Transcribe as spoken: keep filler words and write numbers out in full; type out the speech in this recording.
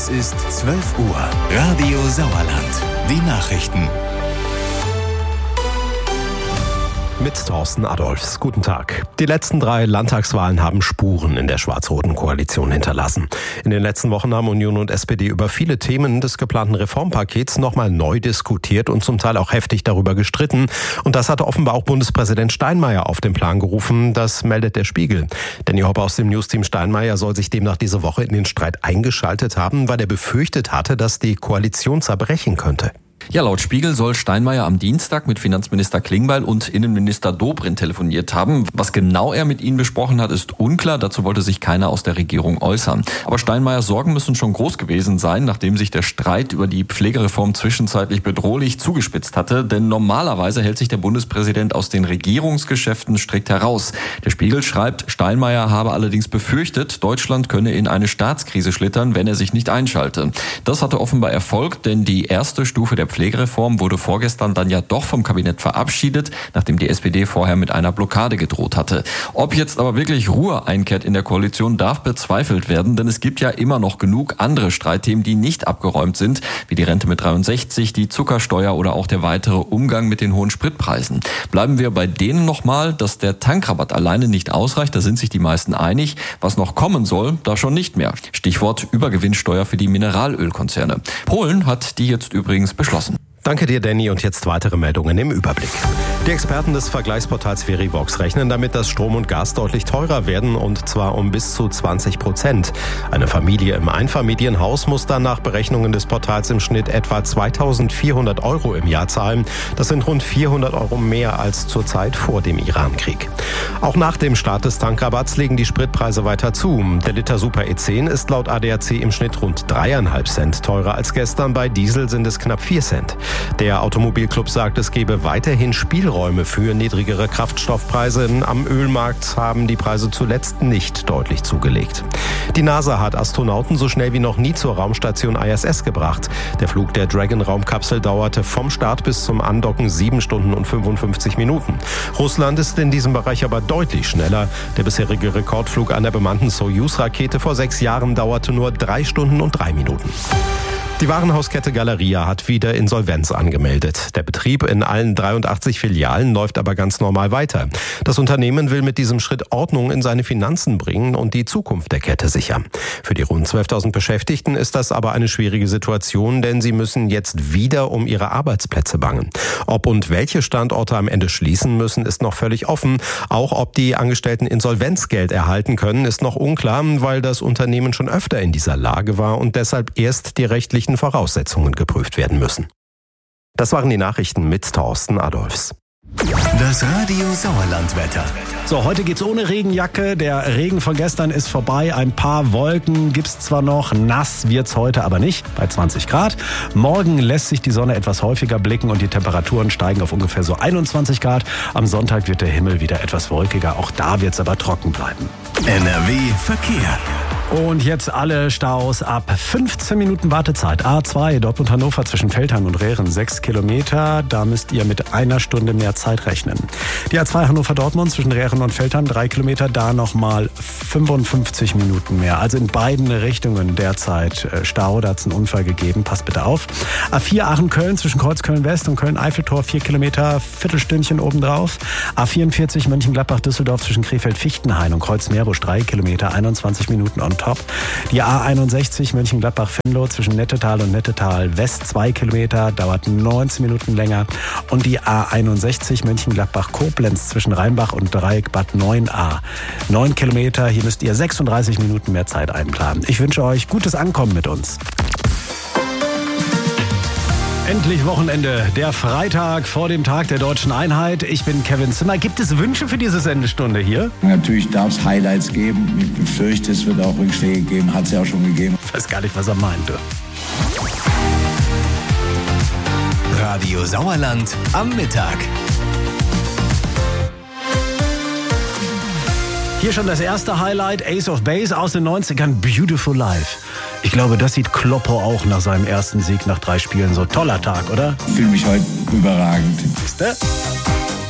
Es ist zwölf Uhr. Radio Sauerland. Die Nachrichten. Mit Thorsten Adolphs. Guten Tag. Die letzten drei Landtagswahlen haben Spuren in der schwarz-roten Koalition hinterlassen. In den letzten Wochen haben Union und S P D über viele Themen des geplanten Reformpakets nochmal neu diskutiert und zum Teil auch heftig darüber gestritten. Und das hatte offenbar auch Bundespräsident Steinmeier auf den Plan gerufen. Das meldet der Spiegel. Danny Hoppe aus dem Newsteam Steinmeier soll sich demnach diese Woche in den Streit eingeschaltet haben, weil er befürchtet hatte, dass die Koalition zerbrechen könnte. Ja, laut Spiegel soll Steinmeier am Dienstag mit Finanzminister Klingbeil und Innenminister Dobrindt telefoniert haben. Was genau er mit ihnen besprochen hat, ist unklar. Dazu wollte sich keiner aus der Regierung äußern. Aber Steinmeiers Sorgen müssen schon groß gewesen sein, nachdem sich der Streit über die Pflegereform zwischenzeitlich bedrohlich zugespitzt hatte. Denn normalerweise hält sich der Bundespräsident aus den Regierungsgeschäften strikt heraus. Der Spiegel schreibt, Steinmeier habe allerdings befürchtet, Deutschland könne in eine Staatskrise schlittern, wenn er sich nicht einschalte. Das hatte offenbar Erfolg, denn die erste Stufe der Pflegereform wurde vorgestern dann ja doch vom Kabinett verabschiedet, nachdem die S P D vorher mit einer Blockade gedroht hatte. Ob jetzt aber wirklich Ruhe einkehrt in der Koalition, darf bezweifelt werden, denn es gibt ja immer noch genug andere Streitthemen, die nicht abgeräumt sind, wie die Rente mit dreiundsechzig, die Zuckersteuer oder auch der weitere Umgang mit den hohen Spritpreisen. Bleiben wir bei denen nochmal, dass der Tankrabatt alleine nicht ausreicht, da sind sich die meisten einig. Was noch kommen soll, da schon nicht mehr. Stichwort Übergewinnsteuer für die Mineralölkonzerne. Polen hat die jetzt übrigens beschlossen. Danke dir, Danny. Und jetzt weitere Meldungen im Überblick. Die Experten des Vergleichsportals Verivox rechnen damit, dass Strom und Gas deutlich teurer werden, und zwar um bis zu zwanzig Prozent. Eine Familie im Einfamilienhaus muss dann nach Berechnungen des Portals im Schnitt etwa zweitausendvierhundert Euro im Jahr zahlen. Das sind rund vierhundert Euro mehr als zur Zeit vor dem Irankrieg. Auch nach dem Start des Tankrabatts legen die Spritpreise weiter zu. Der Liter Super E zehn ist laut A D A C im Schnitt rund dreieinhalb Cent teurer als gestern. Bei Diesel sind es knapp vier Cent. Der Automobilclub sagt, es gebe weiterhin Spielräume für niedrigere Kraftstoffpreise. Am Ölmarkt haben die Preise zuletzt nicht deutlich zugelegt. Die NASA hat Astronauten so schnell wie noch nie zur Raumstation I S S gebracht. Der Flug der Dragon-Raumkapsel dauerte vom Start bis zum Andocken sieben Stunden und fünfundfünfzig Minuten. Russland ist in diesem Bereich aber deutlich schneller. Der bisherige Rekordflug einer bemannten Soyuz-Rakete vor sechs Jahren dauerte nur drei Stunden und drei Minuten. Die Warenhauskette Galeria hat wieder Insolvenz angemeldet. Der Betrieb in allen dreiundachtzig Filialen läuft aber ganz normal weiter. Das Unternehmen will mit diesem Schritt Ordnung in seine Finanzen bringen und die Zukunft der Kette sichern. Für die rund zwölftausend Beschäftigten ist das aber eine schwierige Situation, denn sie müssen jetzt wieder um ihre Arbeitsplätze bangen. Ob und welche Standorte am Ende schließen müssen, ist noch völlig offen. Auch ob die Angestellten Insolvenzgeld erhalten können, ist noch unklar, weil das Unternehmen schon öfter in dieser Lage war und deshalb erst die rechtlichen Voraussetzungen geprüft werden müssen. Das waren die Nachrichten mit Thorsten Adolphs. Das Radio Sauerland-Wetter. So, heute geht's ohne Regenjacke. Der Regen von gestern ist vorbei. Ein paar Wolken gibt's zwar noch, nass wird's heute aber nicht, bei zwanzig Grad. Morgen lässt sich die Sonne etwas häufiger blicken und die Temperaturen steigen auf ungefähr so einundzwanzig Grad. Am Sonntag wird der Himmel wieder etwas wolkiger. Auch da wird's aber trocken bleiben. N R W Verkehr. Und jetzt alle Staus ab fünfzehn Minuten Wartezeit. A zwei, Dortmund-Hannover zwischen Feldhang und Rehren, sechs Kilometer. Da müsst ihr mit einer Stunde mehr Zeit rechnen. Die A zwei Hannover-Dortmund zwischen Rehren und Feldhang, drei Kilometer. Da nochmal fünfundfünfzig Minuten mehr. Also in beiden Richtungen derzeit Stau. Da hat es einen Unfall gegeben. Passt bitte auf. A vier Aachen-Köln zwischen Kreuzköln-West und Köln-Eiffeltor, vier Kilometer, Viertelstündchen obendrauf. A vierundvierzig Mönchengladbach-Düsseldorf zwischen Krefeld-Fichtenhain und Kreuz-Meerbusch, drei Kilometer, einundzwanzig Minuten on top. Die A einundsechzig Mönchengladbach-Venlo zwischen Nettetal und Nettetal West, zwei Kilometer, dauert neunzehn Minuten länger. Und die A einundsechzig Mönchengladbach-Koblenz zwischen Rheinbach und Dreieck Bad neun a, neun Kilometer. Hier müsst ihr sechsunddreißig Minuten mehr Zeit einplanen. Ich wünsche euch gutes Ankommen mit uns. Endlich Wochenende, der Freitag vor dem Tag der Deutschen Einheit. Ich bin Kevin Zimmer. Gibt es Wünsche für diese Sendestunde hier? Natürlich darf es Highlights geben. Ich befürchte, es wird auch Rückschläge geben. Hat es ja auch schon gegeben. Ich weiß gar nicht, was er meinte. Radio Sauerland am Mittag. Hier schon das erste Highlight, Ace of Base aus den neunzigern, Beautiful Life. Ich glaube, das sieht Kloppo auch nach seinem ersten Sieg nach drei Spielen so. Toller Tag, oder? Ich fühle mich heute überragend. Siehste?